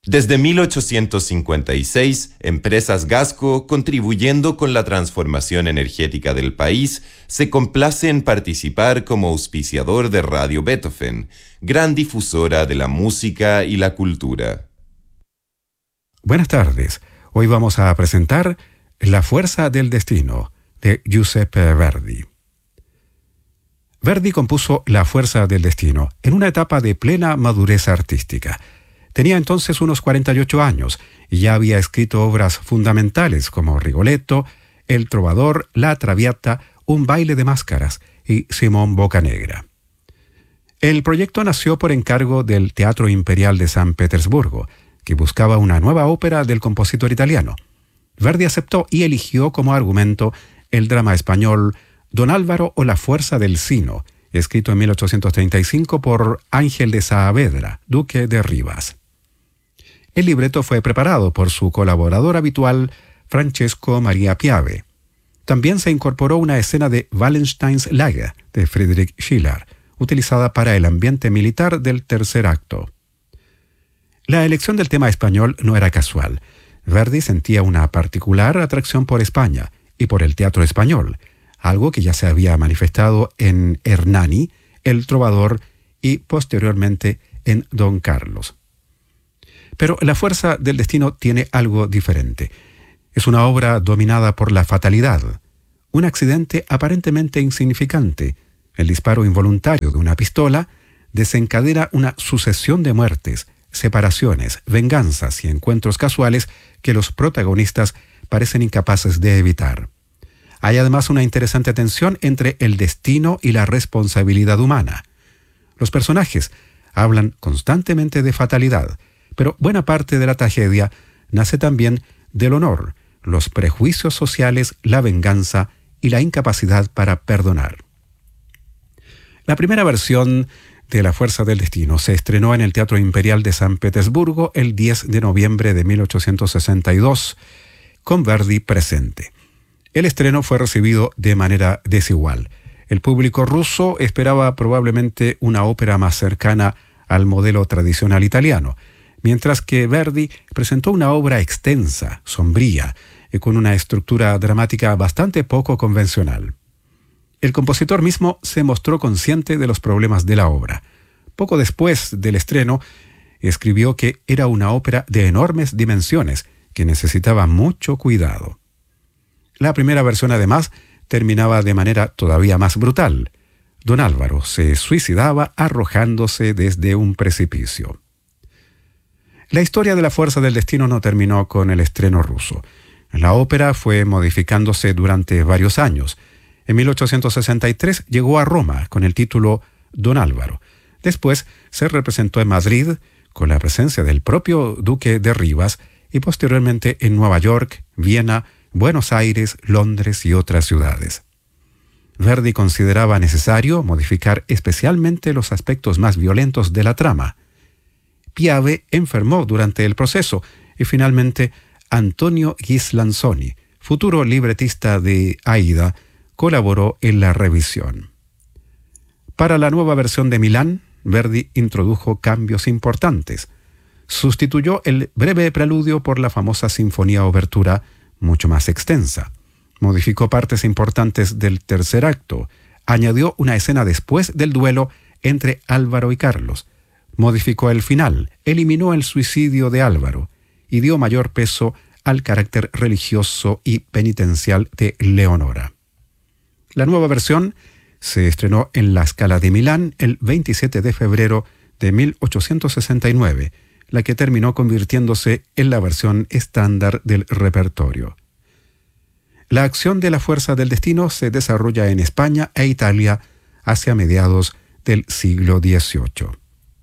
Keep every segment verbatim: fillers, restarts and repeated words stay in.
Desde mil ochocientos cincuenta y seis, Empresas Gasco, contribuyendo con la transformación energética del país, se complace en participar como auspiciador de Radio Beethoven, gran difusora de la música y la cultura. Buenas tardes. Hoy vamos a presentar La fuerza del destino, de Giuseppe Verdi. Verdi compuso La fuerza del destino en una etapa de plena madurez artística. Tenía entonces unos cuarenta y ocho años y ya había escrito obras fundamentales como Rigoletto, El trovador, La Traviata, Un baile de máscaras y Simón Boccanegra. El proyecto nació por encargo del Teatro Imperial de San Petersburgo, que buscaba una nueva ópera del compositor italiano. Verdi aceptó y eligió como argumento el drama español Don Álvaro o la fuerza del Sino, escrito en mil ochocientos treinta y cinco por Ángel de Saavedra, duque de Rivas. El libreto fue preparado por su colaborador habitual, Francesco Maria Piave. También se incorporó una escena de Wallensteins Lager, de Friedrich Schiller, utilizada para el ambiente militar del tercer acto. La elección del tema español no era casual. Verdi sentía una particular atracción por España y por el teatro español, algo que ya se había manifestado en Hernani, El trovador y posteriormente en Don Carlos. Pero La fuerza del destino tiene algo diferente. Es una obra dominada por la fatalidad. Un accidente aparentemente insignificante, el disparo involuntario de una pistola, desencadena una sucesión de muertes, separaciones, venganzas y encuentros casuales que los protagonistas parecen incapaces de evitar. Hay además una interesante tensión entre el destino y la responsabilidad humana. Los personajes hablan constantemente de fatalidad, pero buena parte de la tragedia nace también del honor, los prejuicios sociales, la venganza y la incapacidad para perdonar. La primera versión de La fuerza del destino se estrenó en el Teatro Imperial de San Petersburgo el diez de noviembre de mil ochocientos sesenta y dos, con Verdi presente. El estreno fue recibido de manera desigual. El público ruso esperaba probablemente una ópera más cercana al modelo tradicional italiano, mientras que Verdi presentó una obra extensa, sombría, y con una estructura dramática bastante poco convencional. El compositor mismo se mostró consciente de los problemas de la obra. Poco después del estreno, escribió que era una ópera de enormes dimensiones, que necesitaba mucho cuidado. La primera versión, además, terminaba de manera todavía más brutal. Don Álvaro se suicidaba arrojándose desde un precipicio. La historia de La fuerza del destino no terminó con el estreno ruso. La ópera fue modificándose durante varios años. En mil ochocientos sesenta y tres llegó a Roma con el título Don Álvaro. Después se representó en Madrid con la presencia del propio duque de Rivas y posteriormente en Nueva York, Viena, Buenos Aires, Londres y otras ciudades. Verdi consideraba necesario modificar especialmente los aspectos más violentos de la trama. Piave enfermó durante el proceso y finalmente Antonio Ghislanzoni, futuro libretista de Aida, colaboró en la revisión. Para la nueva versión de Milán, Verdi introdujo cambios importantes. Sustituyó el breve preludio por la famosa sinfonía obertura, mucho más extensa. Modificó partes importantes del tercer acto. Añadió una escena después del duelo entre Álvaro y Carlos. Modificó el final, eliminó el suicidio de Álvaro y dio mayor peso al carácter religioso y penitencial de Leonora. La nueva versión se estrenó en la Scala de Milán el veintisiete de febrero de mil ochocientos sesenta y nueve, la que terminó convirtiéndose en la versión estándar del repertorio. La acción de La fuerza del destino se desarrolla en España e Italia hacia mediados del siglo dieciocho.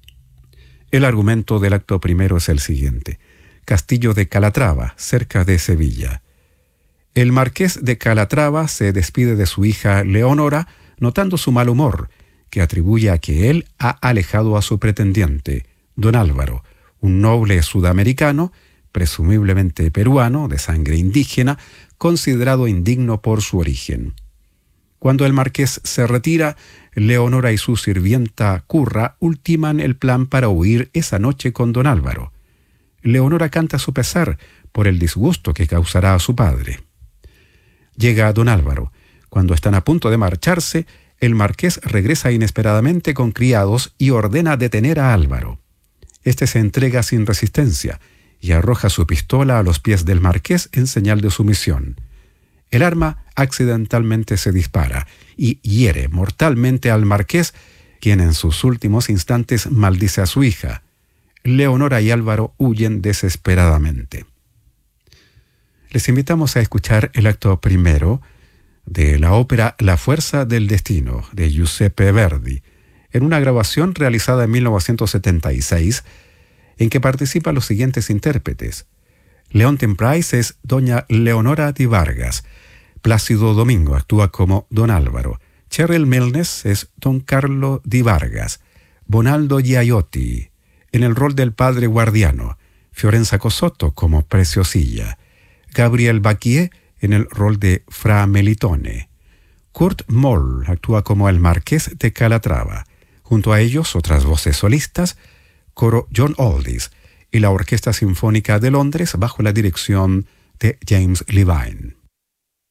El argumento del acto primero es el siguiente. Castillo de Calatrava, cerca de Sevilla. El marqués de Calatrava se despide de su hija Leonora, notando su mal humor, que atribuye a que él ha alejado a su pretendiente, don Álvaro, un noble sudamericano, presumiblemente peruano, de sangre indígena, considerado indigno por su origen. Cuando el marqués se retira, Leonora y su sirvienta Curra ultiman el plan para huir esa noche con don Álvaro. Leonora canta a su pesar por el disgusto que causará a su padre. Llega don Álvaro. Cuando están a punto de marcharse, el marqués regresa inesperadamente con criados y ordena detener a Álvaro. Este se entrega sin resistencia y arroja su pistola a los pies del marqués en señal de sumisión. El arma accidentalmente se dispara y hiere mortalmente al marqués, quien en sus últimos instantes maldice a su hija. Leonora y Álvaro huyen desesperadamente. Les invitamos a escuchar el acto primero de la ópera La fuerza del destino, de Giuseppe Verdi, en una grabación realizada en mil novecientos setenta y seis, en que participan los siguientes intérpretes. Leontyne Price es doña Leonora di Vargas, Plácido Domingo actúa como don Álvaro, Cheryl Milnes es don Carlo di Vargas, Bonaldo Giaiotti en el rol del padre guardiano, Fiorenza Cosotto como Preciosilla, Gabriel Bacquier en el rol de Fra Melitone. Kurt Moll actúa como el Marqués de Calatrava. Junto a ellos, otras voces solistas, coro John Aldis y la Orquesta Sinfónica de Londres bajo la dirección de James Levine.